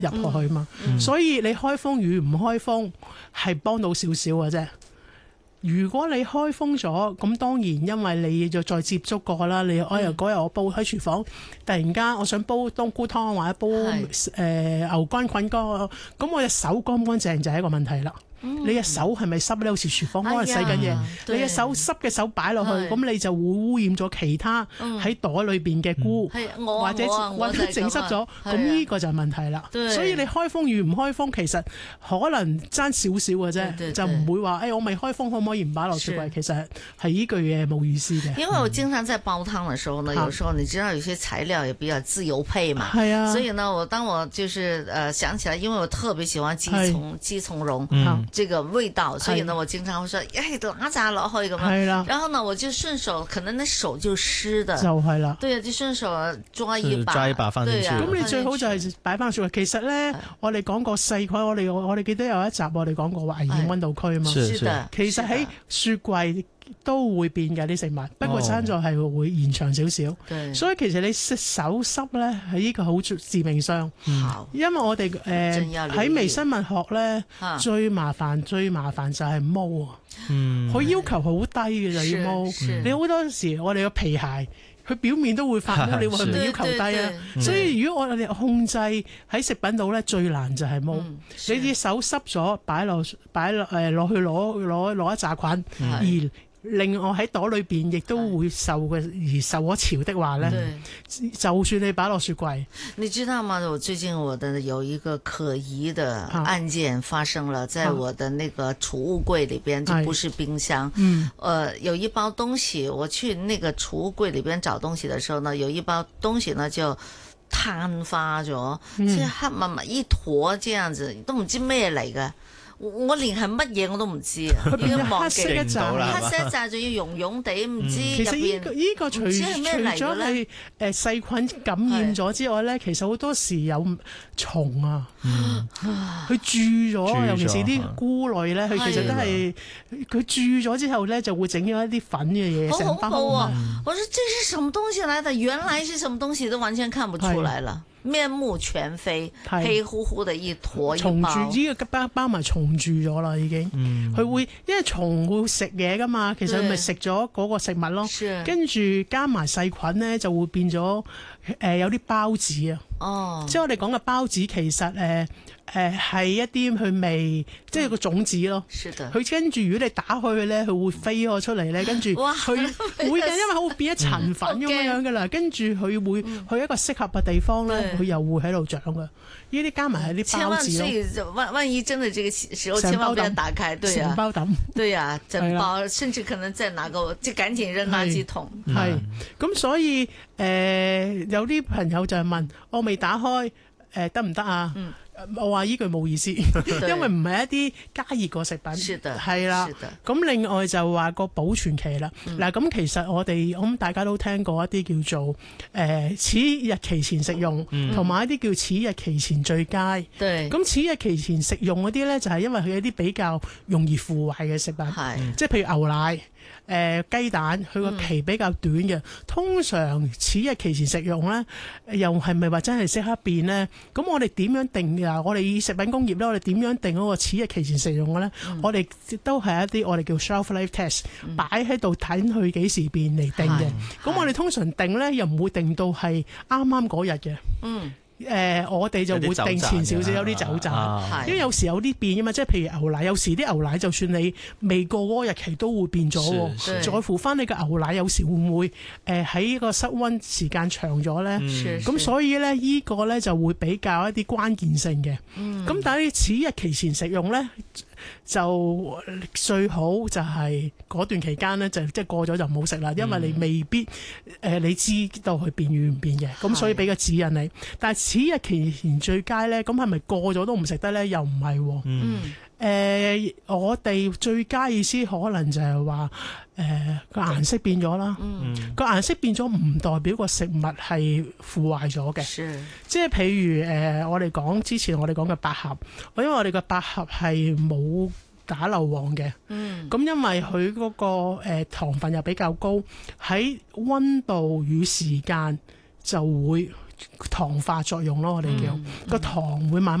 入去嘛。所以你開封與唔開封係幫到少少嘅啫。如果你開封咗，咁當然因為你就再接觸過啦。你嗰日我煲喺廚房，突然間我想煲冬菇湯或者煲牛肝菌乾，咁我隻手乾唔乾淨就係一個問題啦。你嘅手係咪濕咧？好似廚房可能洗緊嘢，你嘅手濕嘅手擺落去，咁你就會污染咗其他喺袋裏邊嘅菇，或者整濕咗，咁呢個就係問題啦。所以你開封與唔開封其實可能爭少少嘅啫，就唔會話我未開封可唔可以唔擺落雪櫃？其實係呢句嘢冇意思嘅。 因為我經常在煲湯嘅時候呢，有時候你知道有些材料也比較自由配嘛， 係啊， 所以呢，當我就是想起來，因為我特別喜歡雞從蓉。這個味道，所以呢，我經常會說，拿扎落去咁樣，然後呢，我就順手，可能那手就濕的， 就係啦， 對啊，就順手抓一把放進去。咁你最好就係擺翻雪櫃。其實咧，我哋講過細菌，我哋記得有一集我哋講過危險溫度區啊嘛。 是的， 其實喺雪櫃都會變嘅啲食物，不過生在係會延長少少。所以其實你手濕咧係呢個好致命傷。因為我哋喺微生物學咧最麻煩就係毛啊。佢要求好低嘅就要毛。你好多時我哋個皮鞋佢表面都會發毛，你話係咪要求低啊？所以如果我哋控制喺食品度咧，最難就係毛。你啲手濕咗，擺落去攞一紮菌，而另外喺袋裏邊亦都會受咗潮的話呢，就算你擺落雪櫃， 你知道嗎？我最近我的有一個可疑的案件發生了，在我的那個儲物櫃裏邊，就不是冰箱。有一包東西，我去那個儲物櫃裏邊找東西的時候呢，有一包東西呢就攤花咗，即係黑密密一坨這樣子，都唔知咩嚟嘅。我連係乜嘢我都唔知啊！已經忘記黑色一紮仲要溶溶地，唔知其實呢個除咗係細菌感染咗之外咧，其實好多時有蟲啊，佢蛀咗，尤其是啲菇類咧，佢其實都係佢蛀咗之後咧，就會整咗一啲粉嘅嘢， 好恐怖啊！我說這是什麼東西來的？原來是什麼東西都完全看不出來了。面目全非，黑乎乎的一坨一包。蟲蛀呢個包埋蟲蛀咗啦，已經。佢會因為蟲會食嘢噶嘛，其實佢咪食咗嗰個食物咯。跟住加埋細菌咧，就會變咗有啲孢子啊。即係我哋講嘅孢子，其實係一啲佢味，即係個種子咯。佢跟住如果你打開佢咧，佢會飛咗出嚟咧，跟住佢會嘅，因為佢會變一層粉咁樣噶啦。跟住佢會去一個適合嘅地方咧，佢又會喺度長噶。呢啲加埋係啲孢子咯。萬一真的這個時候，千萬不要打開，對啊， 成包抌， 對啊，整包，甚至可能再拿個，即係趕緊扔垃圾桶。 係咁，所以有啲朋友就係問我未打開得唔得啊？我話依句冇意思，因為唔係一啲加熱過食品，係啦。咁另外就話個保存期啦。嗱，咁其實我諗大家都聽過一啲叫做此日期前食用，同埋一啲叫此日期前最佳。咁此日期前食用嗰啲咧，就係因為佢有啲比較容易腐壞嘅食品，即係譬如牛奶。雞蛋佢個期比較短嘅，通常此日期前食用咧，又係咪話真係即刻變咧？咁我哋點樣定啊？我哋食品工業咧，我哋點樣定嗰個此日期前食用嘅咧？我哋都係一啲我哋叫 shelf life test，擺喺度睇佢幾時變嚟定嘅。咁我哋通常定咧，又唔會定到係啱啱嗰日嘅。我哋就會定前少少，有啲走盞，因為有時有啲變㗎嘛，即係譬如牛奶，有時啲牛奶就算你未過嗰個日期都會變咗喎，在乎翻你嘅牛奶有時會唔會喺個室溫時間長咗咧？咁所以咧呢個咧就會比較一啲關鍵性嘅。咁但係你此日期前食用咧，就最好就係嗰段期間咧，就即係過咗就唔好食啦，因為你未必你知道佢變與唔變嘅，咁所以俾個指引你。但係此日期前最佳咧，咁係咪過咗都唔食得咧？又唔係喎。我哋最佳意思可能就係話個顏色變咗啦。個顏色變咗唔代表個食物係腐壞咗嘅。即係譬如我哋講之前我哋講嘅百合，因為我哋嘅百合係冇打硫磺嘅。咁因為佢嗰個糖分又比較高，喺溫度與時間就會糖化作用咯，我哋叫個糖會慢慢